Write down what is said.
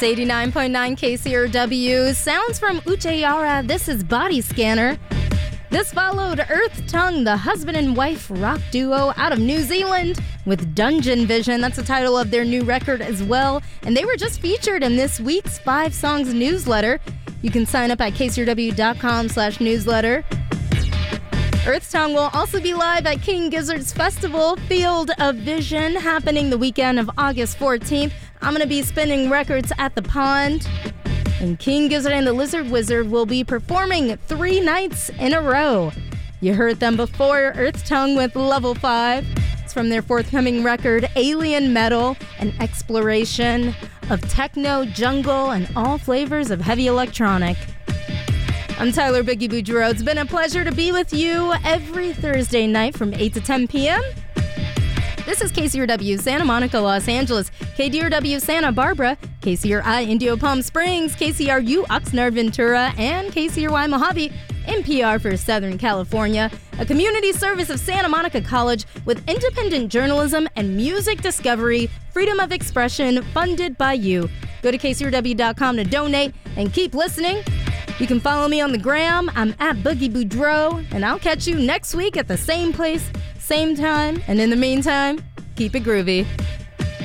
It's 89.9 KCRW. Sounds from Uchayara. This is Body Scanner. This followed Earth Tongue, the husband and wife rock duo out of New Zealand, with Dungeon Vision. That's the title of their new record as well. And they were just featured in this week's 5 Songs newsletter. You can sign up at kcrw.com/newsletter. Earth Tongue will also be live at King Gizzard's Festival, Field of Vision, happening the weekend of August 14th. I'm going to be spinning records at the Pond. And King Gizzard and the Lizard Wizard will be performing 3 nights in a row. You heard them before, Earth Tongue with Level 5. It's from their forthcoming record, Alien Metal, an exploration of techno, jungle, and all flavors of heavy electronic. I'm Tyler Biggie Boudreaux. It's been a pleasure to be with you every Thursday night from 8 to 10 p.m. This is KCRW Santa Monica, Los Angeles, KDRW Santa Barbara, KCRI Indio Palm Springs, KCRU Oxnard Ventura, and KCRY Mojave, NPR for Southern California, a community service of Santa Monica College with independent journalism and music discovery, freedom of expression, funded by you. Go to KCRW.com to donate and keep listening. You can follow me on the gram. I'm at Boogie Boudreaux, and I'll catch you next week at the same place, same time. And in the meantime, keep it groovy.